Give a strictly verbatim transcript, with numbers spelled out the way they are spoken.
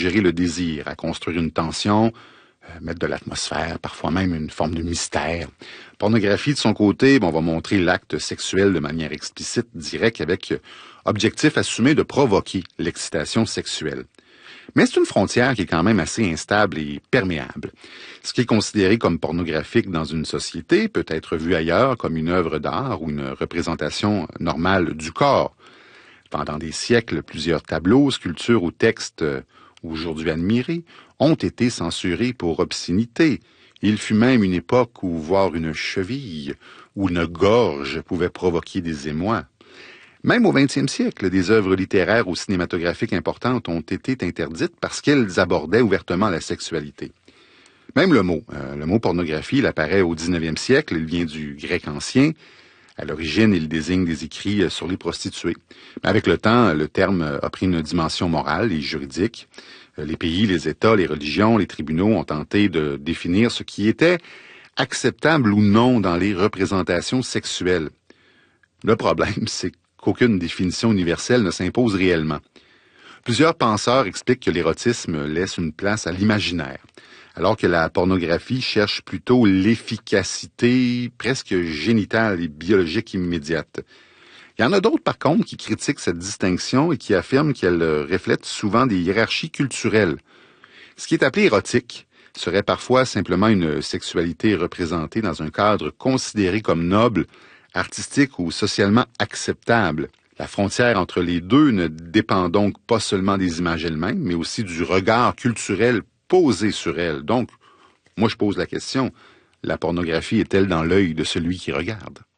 exagérer le désir, à construire une tension, euh, mettre de l'atmosphère, parfois même une forme de mystère. Pornographie, de son côté, bon, va montrer l'acte sexuel de manière explicite, directe, avec euh, objectif assumé de provoquer l'excitation sexuelle. Mais c'est une frontière qui est quand même assez instable et perméable. Ce qui est considéré comme pornographique dans une société peut être vu ailleurs comme une œuvre d'art ou une représentation normale du corps. Pendant des siècles, plusieurs tableaux, sculptures ou textes euh, aujourd'hui admirés ont été censurés pour obscénité. Il fut même une époque où voir une cheville ou une gorge pouvait provoquer des émois. Même au vingtième siècle, des œuvres littéraires ou cinématographiques importantes ont été interdites parce qu'elles abordaient ouvertement la sexualité. Même le mot, euh, le mot pornographie, il apparaît au dix-neuvième siècle, il vient du grec ancien. À l'origine, il désigne des écrits sur les prostituées. Mais avec le temps, le terme a pris une dimension morale et juridique. Les pays, les États, les religions, les tribunaux ont tenté de définir ce qui était acceptable ou non dans les représentations sexuelles. Le problème, c'est qu'aucune définition universelle ne s'impose réellement. Plusieurs penseurs expliquent que l'érotisme laisse une place à l'imaginaire, alors que la pornographie cherche plutôt l'efficacité presque génitale et biologique immédiate. Il y en a d'autres, par contre, qui critiquent cette distinction et qui affirment qu'elle reflète souvent des hiérarchies culturelles. Ce qui est appelé érotique serait parfois simplement une sexualité représentée dans un cadre considéré comme noble, artistique ou socialement acceptable. La frontière entre les deux ne dépend donc pas seulement des images elles-mêmes, mais aussi du regard culturel posé sur elles. Donc, moi je pose la question, la pornographie est-elle dans l'œil de celui qui regarde?